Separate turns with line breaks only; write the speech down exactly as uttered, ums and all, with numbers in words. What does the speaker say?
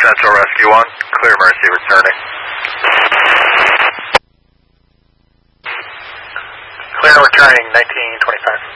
Central Rescue one, clear Mercy returning. Clear returning nineteen twenty-five.